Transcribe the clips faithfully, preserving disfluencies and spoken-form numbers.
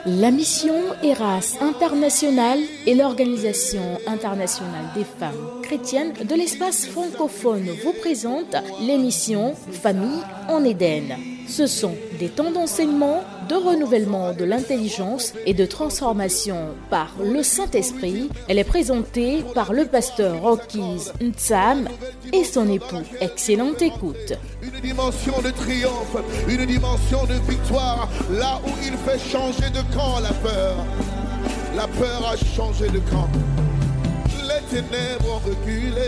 La mission Eras International est l'Organisation internationale des femmes chrétiennes de l'espace francophone vous présente l'émission Famille en Éden. Ce sont des temps d'enseignement, de renouvellement de l'intelligence et de transformation par le Saint-Esprit. Elle est présentée par le pasteur Rockies Ntsam et son époux. Excellente écoute. Une dimension de triomphe, une dimension de victoire, là où il fait changer de camp la peur. La peur a changé de camp. Les ténèbres ont reculé.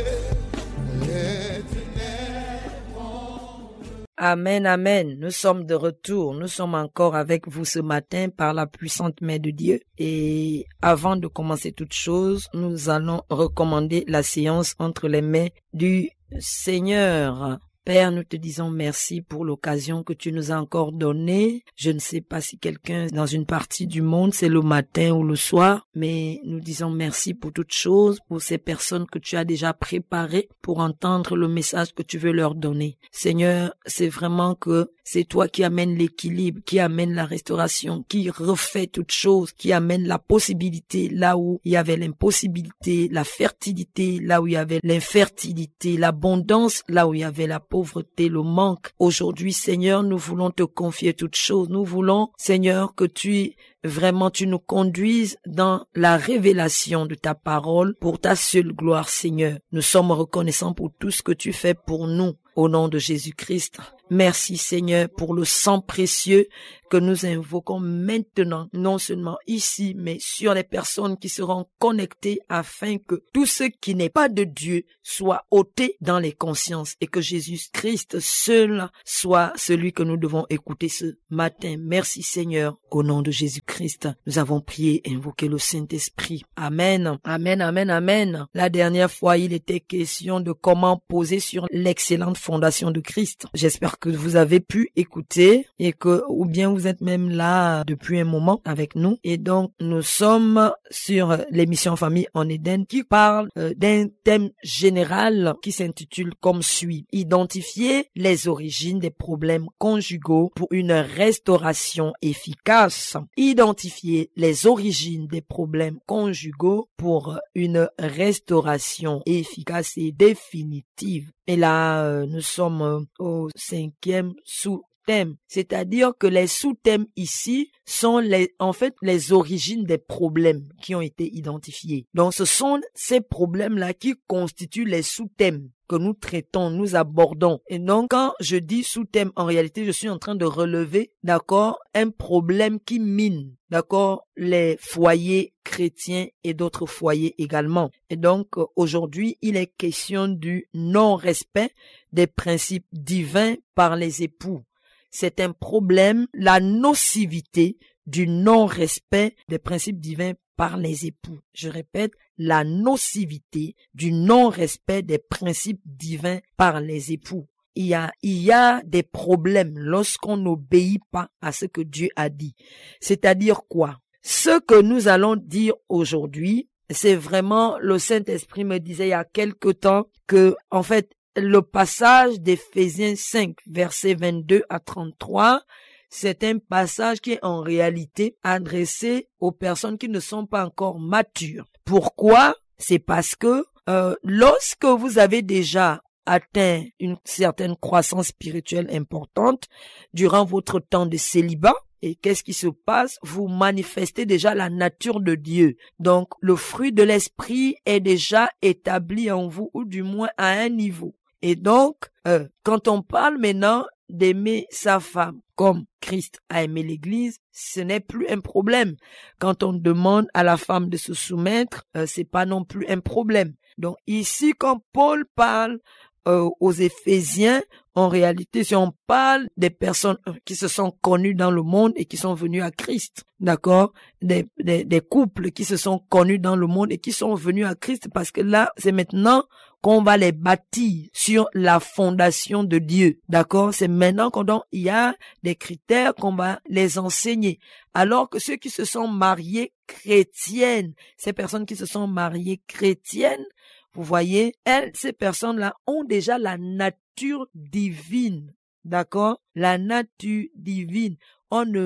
Les ténèbres ont... Amen, amen. Nous sommes de retour. Nous sommes encore avec vous ce matin par la puissante main de Dieu. Et avant de commencer toute chose, nous allons recommander la séance entre les mains du Seigneur. Père, nous te disons merci pour l'occasion que tu nous as encore donnée. Je ne sais pas si quelqu'un dans une partie du monde, c'est le matin ou le soir, mais nous disons merci pour toutes choses, pour ces personnes que tu as déjà préparées pour entendre le message que tu veux leur donner. Seigneur, c'est vraiment que c'est toi qui amènes l'équilibre, qui amène la restauration, qui refait toutes choses, qui amène la possibilité là où il y avait l'impossibilité, la fertilité là où il y avait l'infertilité, l'abondance là où il y avait la pauvreté, le manque. Aujourd'hui, Seigneur, nous voulons te confier toutes choses. Nous voulons, Seigneur, que tu vraiment tu nous conduises dans la révélation de ta parole pour ta seule gloire, Seigneur. Nous sommes reconnaissants pour tout ce que tu fais pour nous. Au nom de Jésus-Christ. Merci Seigneur pour le sang précieux que nous invoquons maintenant, non seulement ici, mais sur les personnes qui seront connectées afin que tout ce qui n'est pas de Dieu soit ôté dans les consciences et que Jésus-Christ seul soit celui que nous devons écouter ce matin. Merci Seigneur, au nom de Jésus-Christ. Nous avons prié et invoqué le Saint-Esprit. Amen, amen, amen, amen. La dernière fois, il était question de comment poser sur l'excellente fondation de Christ. J'espère que vous avez pu écouter et que, ou bien vous êtes même là depuis un moment avec nous. Et donc, nous sommes sur l'émission Famille en Éden qui parle euh, d'un thème général qui s'intitule comme suit. Identifier les origines des problèmes conjugaux pour une restauration efficace. Identifier les origines des problèmes conjugaux pour une restauration efficace et définitive. Et là, euh, nous sommes euh, au cinquième sous-thème. C'est-à-dire que les sous-thèmes ici sont les, en fait, les origines des problèmes qui ont été identifiés. Donc, ce sont ces problèmes-là qui constituent les sous-thèmes que nous traitons, nous abordons. Et donc, quand je dis sous-thème, en réalité, je suis en train de relever, d'accord, un problème qui mine, d'accord, les foyers chrétiens et d'autres foyers également. Et donc, aujourd'hui, il est question du non-respect des principes divins par les époux. C'est un problème, la nocivité du non-respect des principes divins par les époux. Je répète, la nocivité du non-respect des principes divins par les époux. Il y a, il y a des problèmes lorsqu'on n'obéit pas à ce que Dieu a dit. C'est-à-dire quoi? Ce que nous allons dire aujourd'hui, c'est vraiment, le Saint-Esprit me disait il y a quelque temps que, en fait, le passage d'Éphésiens cinq, versets vingt-deux à trente-trois, c'est un passage qui est en réalité adressé aux personnes qui ne sont pas encore matures. Pourquoi? C'est parce que euh, lorsque vous avez déjà atteint une certaine croissance spirituelle importante durant votre temps de célibat, et qu'est-ce qui se passe? Vous manifestez déjà la nature de Dieu. Donc, le fruit de l'esprit est déjà établi en vous, ou du moins à un niveau. Et donc, euh, quand on parle maintenant d'aimer sa femme comme Christ a aimé l'Église, ce n'est plus un problème. Quand on demande à la femme de se soumettre, euh, c'est pas non plus un problème. Donc ici, quand Paul parle euh, aux Éphésiens, en réalité, si on parle des personnes qui se sont connues dans le monde et qui sont venues à Christ, d'accord, des, des, des couples qui se sont connus dans le monde et qui sont venus à Christ, parce que là, c'est maintenant qu'on va les bâtir sur la fondation de Dieu, d'accord? C'est maintenant qu'on donc, il y a des critères qu'on va les enseigner. Alors que ceux qui se sont mariés chrétiennes, ces personnes qui se sont mariées chrétiennes, vous voyez, elles, ces personnes-là ont déjà la nature divine, d'accord? La nature divine. On ne,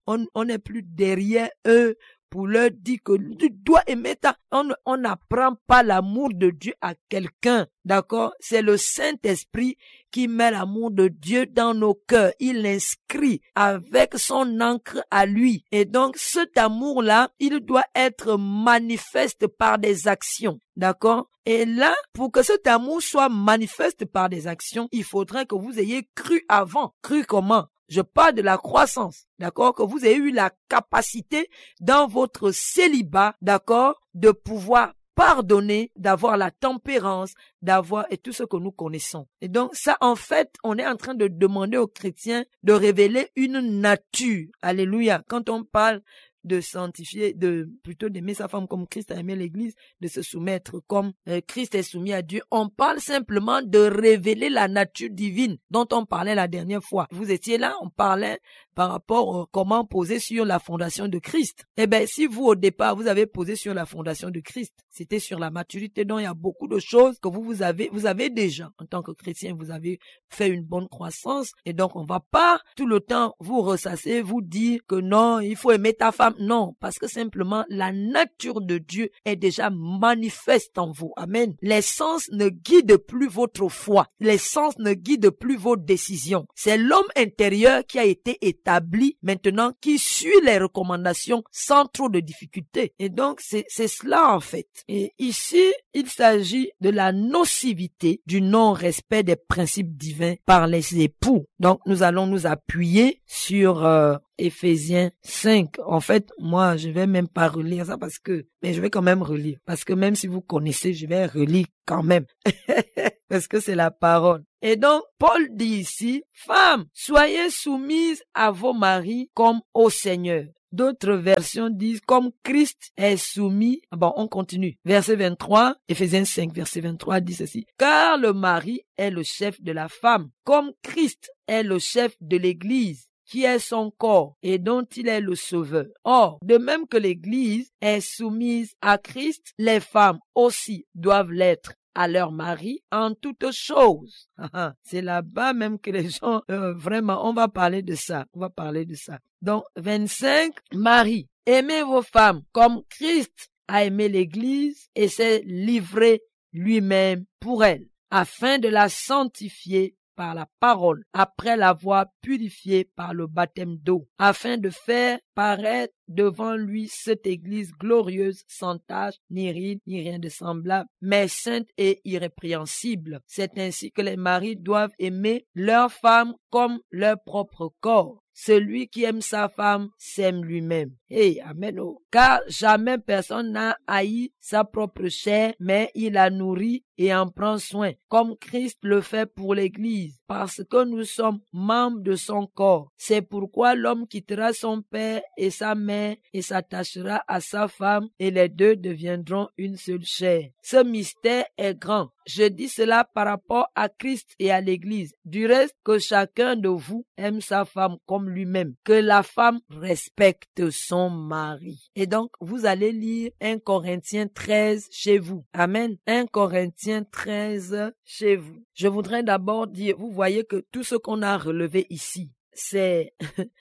on on n'est plus derrière eux pour leur dire que tu dois aimer ta... On on n'apprend pas l'amour de Dieu à quelqu'un, d'accord? C'est le Saint-Esprit qui met l'amour de Dieu dans nos cœurs. Il l'inscrit avec son encre à lui. Et donc, cet amour-là, il doit être manifeste par des actions, d'accord? Et là, pour que cet amour soit manifeste par des actions, il faudrait que vous ayez cru avant. Cru comment? Je parle de la croissance, d'accord? Que vous ayez eu la capacité dans votre célibat, d'accord? De pouvoir pardonner, d'avoir la tempérance, d'avoir et tout ce que nous connaissons. Et donc ça, en fait, on est en train de demander aux chrétiens de révéler une nature. Alléluia. Quand on parle de sanctifier, de plutôt d'aimer sa femme comme Christ a aimé l'Église, de se soumettre comme euh, Christ est soumis à Dieu. On parle simplement de révéler la nature divine dont on parlait la dernière fois. Vous étiez là, on parlait par rapport à comment poser sur la fondation de Christ. Eh bien, si vous, au départ, vous avez posé sur la fondation de Christ, c'était sur la maturité, donc il y a beaucoup de choses que vous, vous avez, vous avez déjà, en tant que chrétien, vous avez fait une bonne croissance, et donc on va pas tout le temps vous ressasser, vous dire que non, il faut aimer ta femme. Non, parce que simplement, la nature de Dieu est déjà manifeste en vous. Amen. Les sens ne guident plus votre foi. Les sens ne guident plus vos décisions. C'est l'homme intérieur qui a été établi maintenant, qui suit les recommandations sans trop de difficultés. Et donc, c'est, c'est cela en fait. Et ici, il s'agit de la nocivité du non-respect des principes divins par les époux. Donc, nous allons nous appuyer sur euh, Éphésiens cinq. En fait, moi, je vais même pas relire ça parce que, mais je vais quand même relire. Parce que même si vous connaissez, je vais relire quand même. Parce que c'est la parole. Et donc, Paul dit ici, femmes, soyez soumises à vos maris comme au Seigneur. D'autres versions disent comme Christ est soumis. Bon, on continue. Verset vingt-trois, Éphésiens cinq, verset vingt-trois dit ceci. Car le mari est le chef de la femme, comme Christ est le chef de l'Église, qui est son corps et dont il est le sauveur. Or, de même que l'Église est soumise à Christ, les femmes aussi doivent l'être à leur mari en toutes choses. C'est là-bas même que les gens, euh, vraiment, on va parler de ça. On va parler de ça. Donc, vingt-cinq, Marie, aimez vos femmes comme Christ a aimé l'Église et s'est livré lui-même pour elle, afin de la sanctifier par la parole, après l'avoir purifiée par le baptême d'eau, afin de faire paraître devant lui cette église glorieuse, sans tache, ni ride, ni rien de semblable, mais sainte et irrépréhensible. C'est ainsi que les maris doivent aimer leurs femmes comme leur propre corps. Celui qui aime sa femme s'aime lui-même. Hey, amen. Oh. Car jamais personne n'a haï sa propre chair, mais il la nourrit et en prend soin, comme Christ le fait pour l'Église, parce que nous sommes membres de son corps. C'est pourquoi l'homme quittera son père et sa mère et s'attachera à sa femme, et les deux deviendront une seule chair. Ce mystère est grand. Je dis cela par rapport à Christ et à l'Église. Du reste, que chacun de vous aime sa femme comme lui-même, que la femme respecte son mari. Et donc, vous allez lire un Corinthiens treize chez vous. Amen. un Corinthiens treize chez vous. Je voudrais d'abord dire, vous voyez que tout ce qu'on a relevé ici, c'est,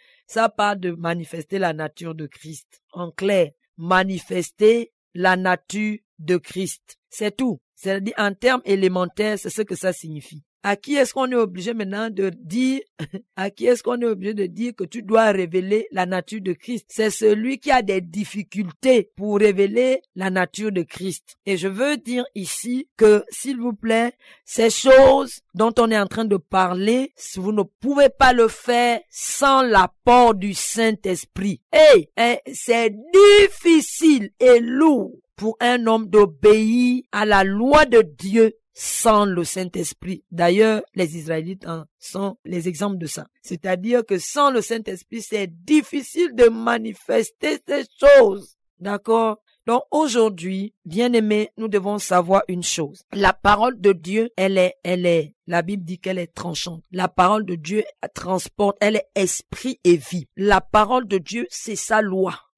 ça parle de manifester la nature de Christ. En clair, manifester la nature de Christ. C'est tout. C'est-à-dire, en termes élémentaires, c'est ce que ça signifie. À qui est-ce qu'on est obligé maintenant de dire, à qui est-ce qu'on est obligé de dire que tu dois révéler la nature de Christ? C'est celui qui a des difficultés pour révéler la nature de Christ. Et je veux dire ici que, s'il vous plaît, ces choses dont on est en train de parler, vous ne pouvez pas le faire sans l'apport du Saint-Esprit. Et hey, c'est difficile et lourd pour un homme d'obéir à la loi de Dieu sans le Saint-Esprit. D'ailleurs, les Israélites hein, sont les exemples de ça. C'est-à-dire que sans le Saint-Esprit, c'est difficile de manifester ces choses. D'accord? Donc aujourd'hui, bien-aimés, nous devons savoir une chose. La parole de Dieu, elle est, elle est, la Bible dit qu'elle est tranchante. La parole de Dieu transporte, elle est esprit et vie. La parole de Dieu, c'est sa loi.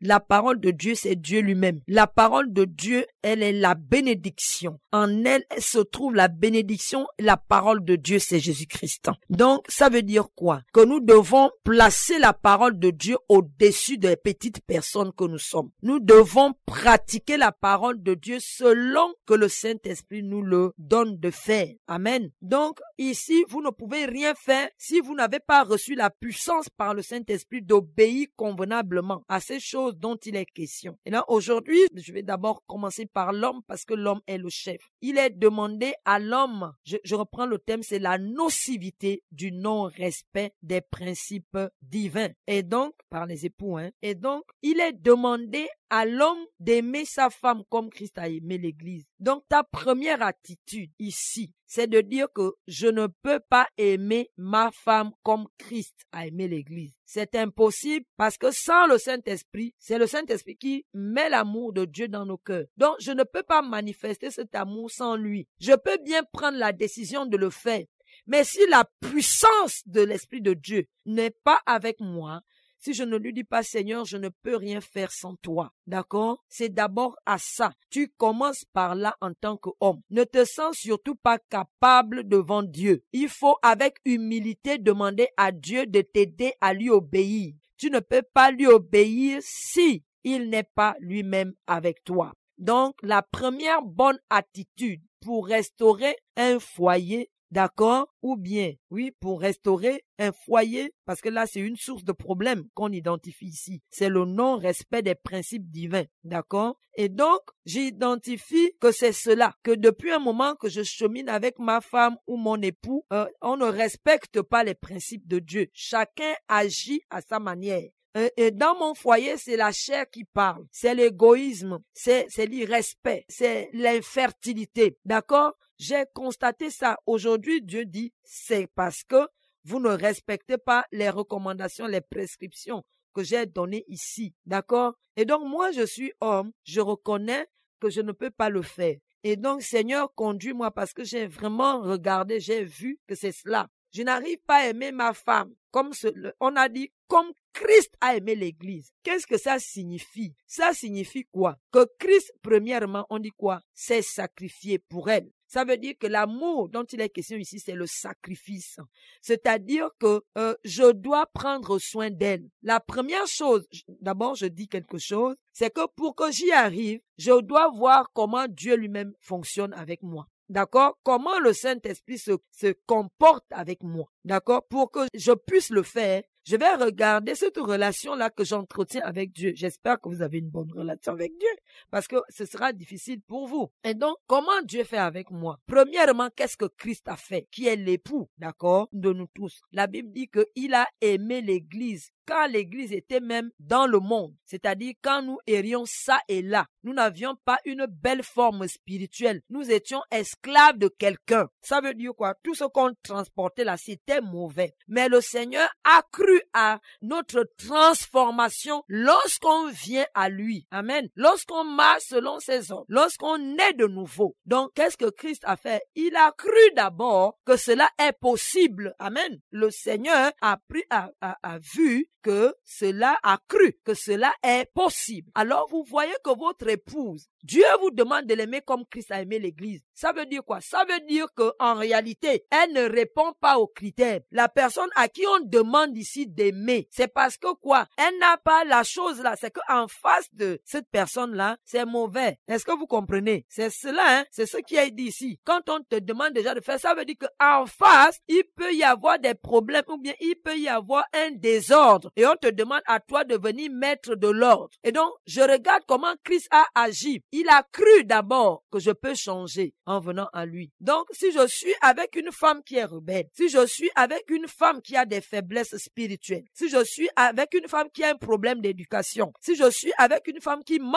La parole de Dieu, c'est Dieu lui-même. La parole de Dieu, elle est la bénédiction. En elle, elle se trouve la bénédiction. La parole de Dieu, c'est Jésus-Christ. Donc, ça veut dire quoi? Que nous devons placer la parole de Dieu au-dessus des petites personnes que nous sommes. Nous devons pratiquer la parole de Dieu selon que le Saint-Esprit nous le donne de faire. Amen. Donc, ici, vous ne pouvez rien faire si vous n'avez pas reçu la puissance par le Saint-Esprit d'obéir convenablement à ces choses dont il est question. Et là, aujourd'hui, je vais d'abord commencer par l'homme parce que l'homme est le chef. Il est demandé à l'homme, je, je reprends le thème, c'est la nocivité du non-respect des principes divins. Et donc, par les époux, hein. Et donc, il est demandé à l'homme d'aimer sa femme comme Christ a aimé l'Église. Donc, ta première attitude ici, c'est de dire que je ne peux pas aimer ma femme comme Christ a aimé l'Église. C'est impossible parce que sans le Saint-Esprit, c'est le Saint-Esprit qui met l'amour de Dieu dans nos cœurs. Donc, je ne peux pas manifester cet amour sans lui. Je peux bien prendre la décision de le faire. Mais si la puissance de l'Esprit de Dieu n'est pas avec moi, si je ne lui dis pas, Seigneur, je ne peux rien faire sans toi. D'accord? C'est d'abord à ça. Tu commences par là en tant qu'homme. Ne te sens surtout pas capable devant Dieu. Il faut avec humilité demander à Dieu de t'aider à lui obéir. Tu ne peux pas lui obéir si il n'est pas lui-même avec toi. Donc, la première bonne attitude pour restaurer un foyer, d'accord? Ou bien, oui, pour restaurer un foyer, parce que là, c'est une source de problème qu'on identifie ici. C'est le non-respect des principes divins, d'accord? Et donc, j'identifie que c'est cela, que depuis un moment que je chemine avec ma femme ou mon époux, euh, on ne respecte pas les principes de Dieu. Chacun agit à sa manière. Et dans mon foyer, c'est la chair qui parle, c'est l'égoïsme, c'est, c'est l'irrespect, c'est l'infertilité, d'accord? J'ai constaté ça. Aujourd'hui, Dieu dit, c'est parce que vous ne respectez pas les recommandations, les prescriptions que j'ai données ici, d'accord? Et donc, moi, je suis homme, je reconnais que je ne peux pas le faire. Et donc, Seigneur, conduis-moi parce que j'ai vraiment regardé, j'ai vu que c'est cela. Je n'arrive pas à aimer ma femme comme ce, on a dit, comme Christ a aimé l'Église. Qu'est-ce que ça signifie? Ça signifie quoi? Que Christ, premièrement, on dit quoi? C'est sacrifié pour elle. Ça veut dire que l'amour dont il est question ici, c'est le sacrifice. C'est-à-dire que euh, je dois prendre soin d'elle. La première chose, d'abord je dis quelque chose, c'est que pour que j'y arrive, je dois voir comment Dieu lui-même fonctionne avec moi. D'accord? Comment le Saint-Esprit se, se comporte avec moi. D'accord? Pour que je puisse le faire, je vais regarder cette relation-là que j'entretiens avec Dieu. J'espère que vous avez une bonne relation avec Dieu parce que ce sera difficile pour vous. Et donc, comment Dieu fait avec moi? Premièrement, qu'est-ce que Christ a fait? Qui est l'époux, d'accord, de nous tous. La Bible dit qu'il a aimé l'Église quand l'Église était même dans le monde. C'est-à-dire quand nous errions ça et là. Nous n'avions pas une belle forme spirituelle. Nous étions esclaves de quelqu'un. Ça veut dire quoi? Tout ce qu'on transportait là, c'était mauvais. Mais le Seigneur a cru à notre transformation lorsqu'on vient à lui. Amen. Lorsqu'on marche selon ses ordres. Lorsqu'on est de nouveau. Donc, qu'est-ce que Christ a fait? Il a cru d'abord que cela est possible. Amen. Le Seigneur a pris, a, a, a vu que cela a cru, que cela est possible. Alors, vous voyez que votre épouse, Dieu vous demande de l'aimer comme Christ a aimé l'Église. Ça veut dire quoi? Ça veut dire que en réalité, elle ne répond pas aux critères. La personne à qui on demande ici d'aimer, c'est parce que quoi? Elle n'a pas la chose là. C'est qu'en face de cette personne-là, c'est mauvais. Est-ce que vous comprenez? C'est cela, hein? C'est ce qui est dit ici. Quand on te demande déjà de faire, ça veut dire qu'en face, il peut y avoir des problèmes ou bien il peut y avoir un désordre. Et on te demande à toi de venir mettre de l'ordre. Et donc, je regarde comment Christ a agi. Il a cru d'abord que je peux changer en venant à lui. Donc, si je suis avec une femme qui est rebelle, si je suis avec une femme qui a des faiblesses spirituelles, si je suis avec une femme qui a un problème d'éducation, si je suis avec une femme qui manque de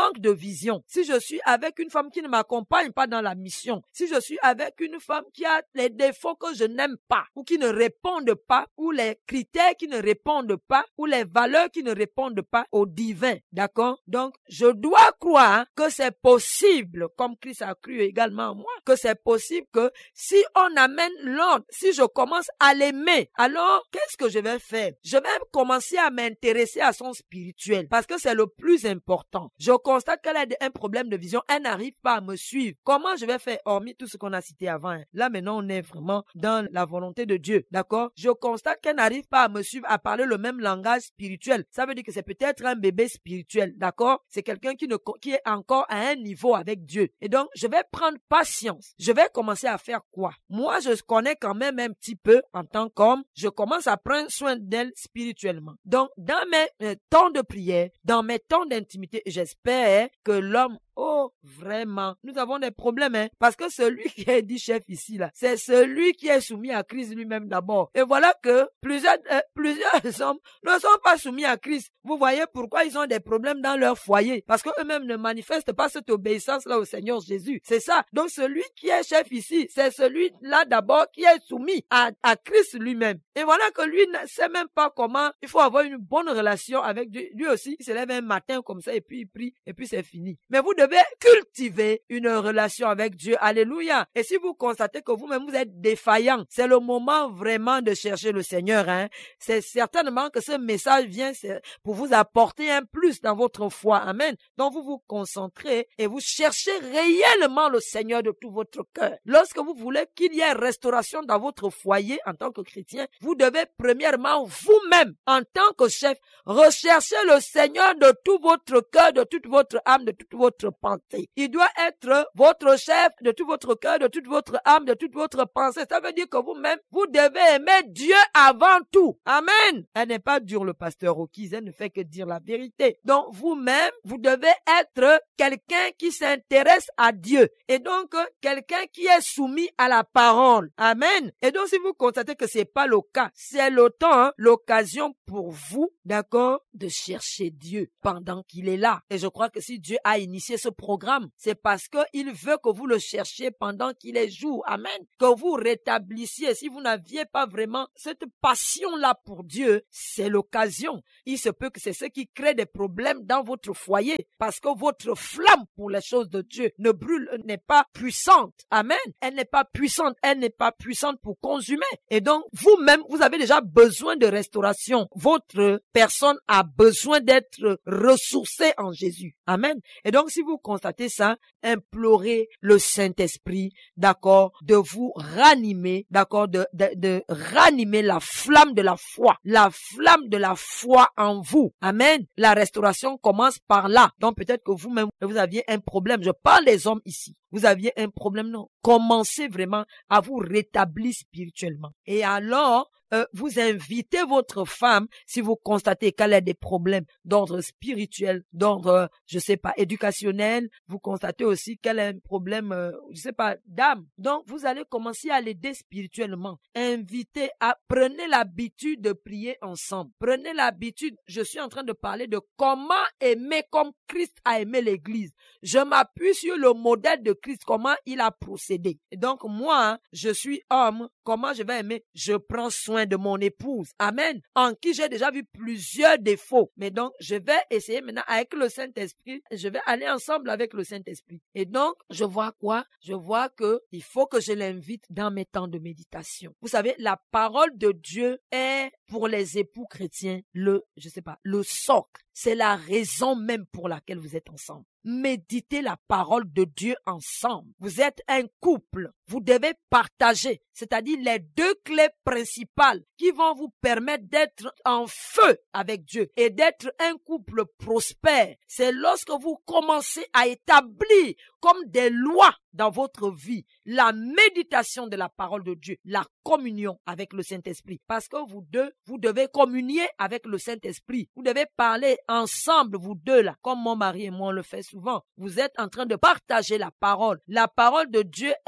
vision, si je suis avec une femme qui ne m'accompagne pas dans la mission, si je suis avec une femme qui a les défauts que je n'aime pas, ou qui ne répondent pas, ou les critères qui ne répondent pas, ou les valeurs qui ne répondent pas au divin, d'accord? Donc, je dois croire que c'est possible, comme Christ a cru également en moi, que c'est possible que si on amène l'ordre, si je commence à l'aimer, alors qu'est-ce que je vais faire? Je vais commencer à m'intéresser à son spirituel, parce que c'est le plus important. Je constate qu'elle a un problème de vision, elle n'arrive pas à me suivre. Comment je vais faire, hormis tout ce qu'on a cité avant? Hein? Là, maintenant, on est vraiment dans la volonté de Dieu, d'accord? Je constate qu'elle n'arrive pas à me suivre, à parler le même langage spirituel. Ça veut dire que c'est peut-être un bébé spirituel, d'accord? C'est quelqu'un qui ne, qui est encore à un niveau avec Dieu. Et donc, je vais prendre patience. Je vais commencer à faire quoi? Moi, je connais quand même un petit peu en tant qu'homme. Je commence à prendre soin d'elle spirituellement. Donc, dans mes euh, temps de prière, dans mes temps d'intimité, j'espère que l'homme oh, vraiment, nous avons des problèmes, hein, parce que celui qui est dit chef ici, là, c'est celui qui est soumis à Christ lui-même d'abord. Et voilà que plusieurs, euh, plusieurs hommes ne sont pas soumis à Christ. Vous voyez pourquoi ils ont des problèmes dans leur foyer, parce qu'eux-mêmes ne manifestent pas cette obéissance-là au Seigneur Jésus. C'est ça. Donc, celui qui est chef ici, c'est celui-là d'abord qui est soumis à, à Christ lui-même. Et voilà que lui ne sait même pas comment il faut avoir une bonne relation avec Dieu. Lui aussi, il se lève un matin comme ça et puis il prie et puis c'est fini. Mais vous devez cultiver une relation avec Dieu. Alléluia. Et si vous constatez que vous-même vous êtes défaillant, c'est le moment vraiment de chercher le Seigneur. Hein. C'est certainement que ce message vient pour vous apporter un plus dans votre foi. Amen. Donc vous vous concentrez et vous cherchez réellement le Seigneur de tout votre cœur. Lorsque vous voulez qu'il y ait restauration dans votre foyer en tant que chrétien, vous devez premièrement vous-même, en tant que chef, rechercher le Seigneur de tout votre cœur, de toute votre âme, de toute votre pensée. Il doit être votre chef de tout votre cœur, de toute votre âme, de toute votre pensée. Ça veut dire que vous-même, vous devez aimer Dieu avant tout. Amen. Elle n'est pas dure, le pasteur Okis, elle ne fait que dire la vérité. Donc, vous-même, vous devez être quelqu'un qui s'intéresse à Dieu. Et donc, quelqu'un qui est soumis à la parole. Amen. Et donc, si vous constatez que c'est pas le cas, c'est le temps, hein, l'occasion pour vous, d'accord, de chercher Dieu pendant qu'il est là. Et je crois que si Dieu a initié ce programme, c'est parce qu'il veut que vous le cherchiez pendant qu'il est jour. Amen. Que vous rétablissiez. Si vous n'aviez pas vraiment cette passion-là pour Dieu, c'est l'occasion. Il se peut que c'est ce qui crée des problèmes dans votre foyer parce que votre flamme pour les choses de Dieu ne brûle, n'est pas puissante. Amen. Elle n'est pas puissante. Elle n'est pas puissante pour consumer. Et donc, vous-même, vous avez déjà besoin de restauration. Votre personne a besoin d'être ressourcée en Jésus. Amen. Et donc, si vous constatez ça, implorez le Saint-Esprit, d'accord, de vous ranimer, d'accord, de, de, de ranimer la flamme de la foi, la flamme de la foi en vous. Amen. La restauration commence par là. Donc, peut-être que vous-même, vous aviez un problème. Je parle des hommes ici. Vous aviez un problème, non. Commencez vraiment à vous rétablir spirituellement. Et alors, euh, vous invitez votre femme, si vous constatez qu'elle a des problèmes d'ordre spirituel, d'ordre, je sais pas, éducationnel, vous constatez aussi qu'elle a un problème, euh, je sais pas, d'âme. Donc, vous allez commencer à l'aider spirituellement. Invitez à, prenez l'habitude de prier ensemble. Prenez l'habitude, je suis en train de parler de comment aimer comme Christ a aimé l'Église. Je m'appuie sur le modèle de Christ, comment il a procédé. Et donc, moi, hein, je suis homme, comment je vais aimer? Je prends soin de mon épouse. Amen. En qui j'ai déjà vu plusieurs défauts. Mais donc, je vais essayer maintenant avec le Saint-Esprit. Je vais aller ensemble avec le Saint-Esprit. Et donc, je vois quoi? Je vois que il faut que je l'invite dans mes temps de méditation. Vous savez, la parole de Dieu est pour les époux chrétiens le, je sais pas, le socle. C'est la raison même pour laquelle vous êtes ensemble. Méditez la parole de Dieu ensemble. Vous êtes un couple. Vous devez partager, c'est-à-dire les deux clés principales qui vont vous permettre d'être en feu avec Dieu et d'être un couple prospère. C'est lorsque vous commencez à établir comme des lois dans votre vie la méditation de la parole de Dieu, la communion avec le Saint-Esprit. Parce que vous deux, vous devez communier avec le Saint-Esprit. Vous devez parler ensemble, vous deux là, comme mon mari et moi on le fait souvent. Vous êtes en train de partager la parole. La parole de Dieu est cette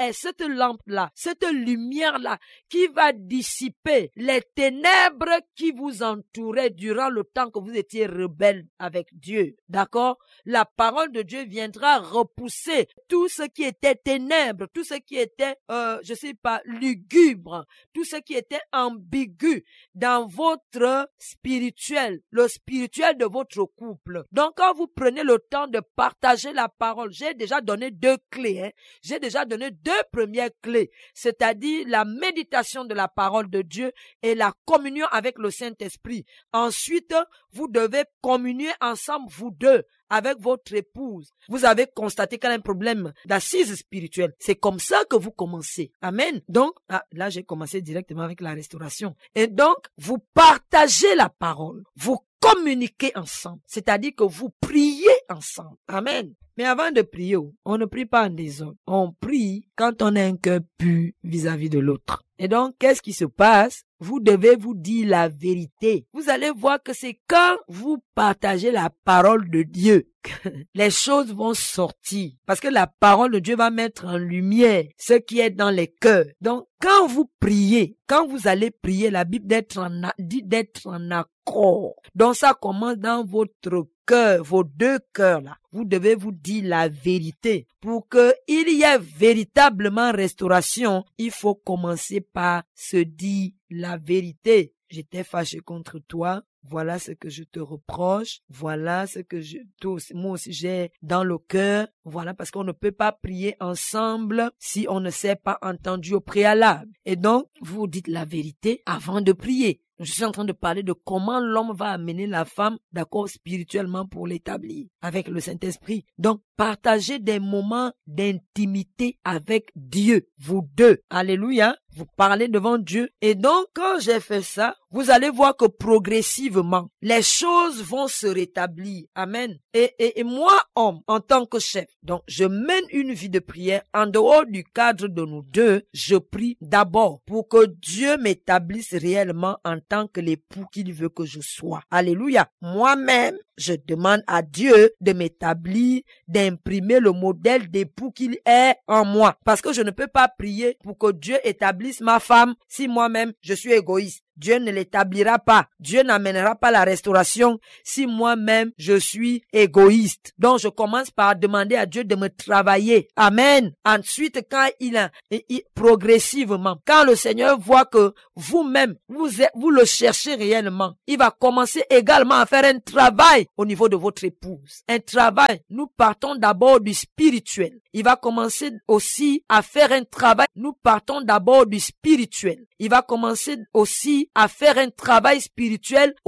lampe-là, cette lumière-là qui va dissiper les ténèbres qui vous entouraient durant le temps que vous étiez rebelles avec Dieu. D'accord? La parole de Dieu viendra repousser tout ce qui était ténèbres, tout ce qui était, euh, je sais pas, lugubre, tout ce qui était ambigu dans votre spirituel, le spirituel de votre couple. Donc, quand vous prenez le temps de partager la parole, j'ai déjà donné deux clés, hein. J'ai déjà donné deux premières clés, c'est-à-dire la méditation de la parole de Dieu et la communion avec le Saint-Esprit. Ensuite, vous devez communier ensemble, vous deux, avec votre épouse. Vous avez constaté qu'elle a un problème d'assise spirituelle. C'est comme ça que vous commencez. Amen. Donc, ah, là, j'ai commencé directement avec la restauration. Et donc, vous partagez la parole. Vous communiquez ensemble. C'est-à-dire que vous priez ensemble. Amen. Mais avant de prier, on ne prie pas en désordre. On prie quand on a un cœur pur vis-à-vis de l'autre. Et donc, qu'est-ce qui se passe? Vous devez vous dire la vérité. Vous allez voir que c'est quand vous partagez la parole de Dieu que les choses vont sortir. Parce que la parole de Dieu va mettre en lumière ce qui est dans les cœurs. Donc, quand vous priez, quand vous allez prier, la Bible d'être en, dit d'être en accord. Donc, ça commence dans votre cœur, vos deux cœurs là. Vous devez vous dire la vérité. Pour qu'il y ait véritablement restauration, il faut commencer par se dire la vérité. J'étais fâché contre toi. Voilà ce que je te reproche. Voilà ce que je, toi, moi aussi j'ai dans le cœur. Voilà, parce qu'on ne peut pas prier ensemble si on ne s'est pas entendu au préalable. Et donc, vous dites la vérité avant de prier. Je suis en train de parler de comment l'homme va amener la femme, d'accord, spirituellement pour l'établir avec le Saint-Esprit. Donc, partagez des moments d'intimité avec Dieu, vous deux. Alléluia. Vous parlez devant Dieu. Et donc, quand j'ai fait ça, vous allez voir que progressivement, les choses vont se rétablir. Amen. Et, et, et moi, homme, en tant que chef, donc, je mène une vie de prière en dehors du cadre de nous deux. Je prie d'abord pour que Dieu m'établisse réellement en tant que l'époux qu'il veut que je sois. Alléluia. Moi-même, je demande à Dieu de m'établir, d'imprimer le modèle d'époux qu'il est en moi. Parce que je ne peux pas prier pour que Dieu établisse ma femme si moi-même je suis égoïste. Dieu ne l'établira pas. Dieu n'amènera pas la restauration si moi-même je suis égoïste. Donc je commence par demander à Dieu de me travailler. Amen. Ensuite, quand il a, il, progressivement, quand le Seigneur voit que vous-même, vous, vous le cherchez réellement, il va commencer également à faire un travail au niveau de votre épouse. Un travail. Nous partons d'abord du spirituel. Il va commencer aussi à faire un travail. Nous partons d'abord du spirituel. Il va commencer aussi à faire un travail spirituel